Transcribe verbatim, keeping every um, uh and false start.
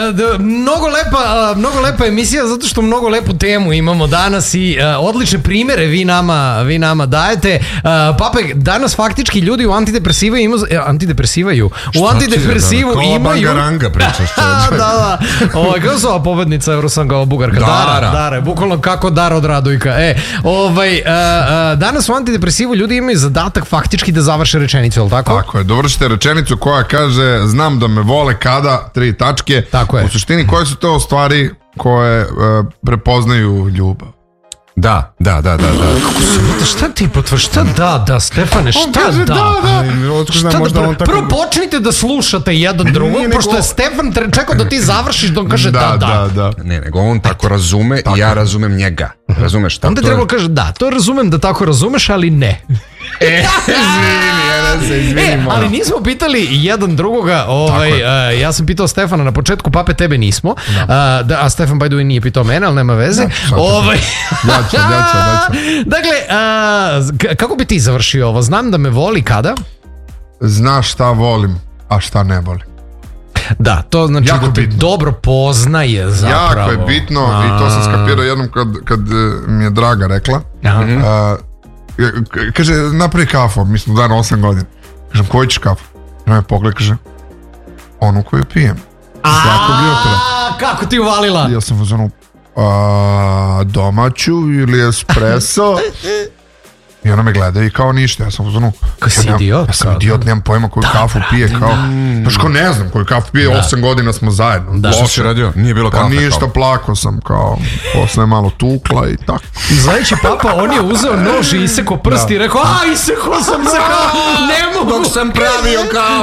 mnogo lepa, mnogo lepa emisija zato što mnogo lepu temu imamo danas i odlične primere vi nama, vi nama dajete. Pape, danas faktički ljudi u antidepresiva imaju, antidepresivaju, u antidepresivu da, imaju... Kola bangaranga pričaš. da, da. Ovo, kako su ova pobednica Eurosanga Bugarka? Dara. Dara, Dara, bukvalno kako Dara od Radujka. E, ovaj, danas u antidepresivu ljudi imaju zadatak faktički da završe rečenicu, je li tako? Tako je, dovršite rečenicu koja kaže znam da me vole kada, tri tačke. Tako je. U suštini koje su to stvari koje uh, prepoznaju ljubav? Da, da, da, da, da. Šta ti potvrš? Šta da, da, Stefane, šta kaže, da? da, da. Šta Znam, da, on pr- tako... Prvo počnite da slušate jedan drugog, Nije, pošto nego... je Stefan tre- čekao da ti završiš, da on kaže da, da. Da, da, da. Ne, nego on tako razume i ja razumem njega. Razumeš šta? Onda je trebalo kaže da, to razumem da tako razumeš, ali ne. E, izvini, ja da se izvinim. E, ali nismo pitali jedan drugoga, ovaj, uh, ja sam pitao Stefana na početku, Pape, tebe nismo, da. Uh, da, a Stefan by the way nije pitao mene, ali nema veze. Da, ovaj... ja ću, ja ću, ja ću. Dakle, uh, k- kako bi ti završio ovo? Znam da me voli kada? Znaš šta volim, a šta ne volim. Da, to znači jako da te bitno. dobro poznaje zapravo. Jako je bitno a... i to sam skapirao jednom kad, kad mi je Draga rekla. Aha. Uh, kaže, napravi kafu, mi smo dan osam godina. Kažem, koju ćeš kafu? Na me pogled, kaže, onu koju pijem. Svakog jutra. Kako ti uvalila? Ja sam uzmano, domaću ili espresso. I ona me gleda i kao ništa, ja sam uzmano, Ko si ja, idiot? ja sam idiot, nemam pojma koju kafu pije, kao, znaš ko ne znam koju kafu pije, osam godina smo zajedno. Da. Što si radio? Nije bilo Pa kafe. ništa, plako sam, kao, posle je malo tukla i tako. Znajući Papa, on je uzeo nož i isekao prst i rekao, a isekao sam se kao, ne mogu. Dok sam pravio kafu.